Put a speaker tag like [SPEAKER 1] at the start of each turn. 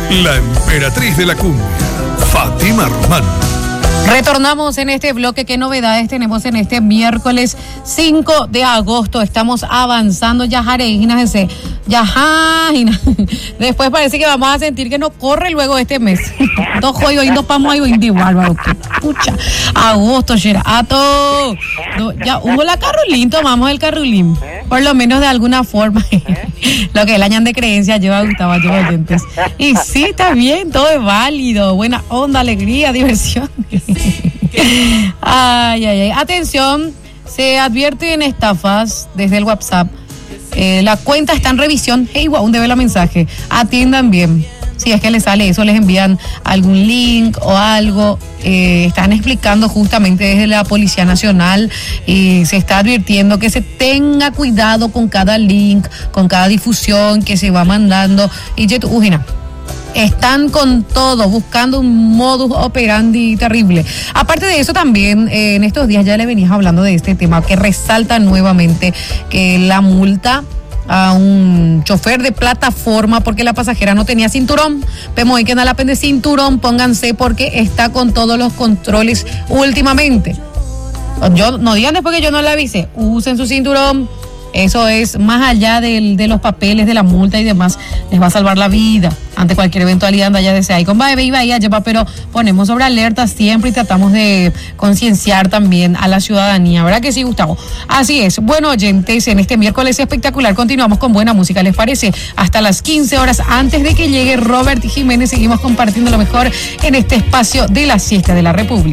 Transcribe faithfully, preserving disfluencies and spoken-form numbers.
[SPEAKER 1] La emperatriz de la cumbia, Fátima Román.
[SPEAKER 2] Retornamos en este bloque. ¿Qué novedades tenemos en este miércoles cinco de agosto? Estamos avanzando. Yajareina, ese. Yajareina. Después parece que vamos a sentir que no corre luego este mes. Dos joyos y dos pamos ahí, igual, Bárbaro. Pucha. Agosto, Sherato. Ya hubo la carrulín, tomamos el carrulín. Por lo menos de alguna forma. Lo que el año de creencia lleva Gustavo, lleva oyentes. Y sí, está bien, todo es válido. Buena onda, alegría, diversión. Ay, ay, ay. Atención, se advierten estafas desde el WhatsApp. Eh, la cuenta está en revisión. Hey, wow, debe la mensaje. Atiendan bien. Si es que les sale eso, les envían algún link o algo. Eh, están explicando justamente desde la Policía Nacional y se está advirtiendo que se tenga cuidado con cada link, con cada difusión que se va mandando. Y yo, Ujina, están con todo, buscando un modus operandi terrible. Aparte de eso también, eh, en estos días ya le venías hablando de este tema, que resalta nuevamente que la multa a un chofer de plataforma porque la pasajera no tenía cinturón. Vemos que no la pende cinturón, pónganse porque está con todos los controles últimamente. Yo, no digan después que yo no la avisé, usen su cinturón. Eso es más allá del, de los papeles, de la multa y demás, les va a salvar la vida ante cualquier eventualidad. Anda ya desea y con Baebe y Bahía lleva, pero ponemos sobre alerta siempre y tratamos de concienciar también a la ciudadanía, ¿verdad que sí, Gustavo? Así es. Bueno, oyentes, en este miércoles espectacular continuamos con buena música, ¿les parece? Hasta las quince horas antes de que llegue Robert Jiménez, seguimos compartiendo lo mejor en este espacio de la siesta de la República.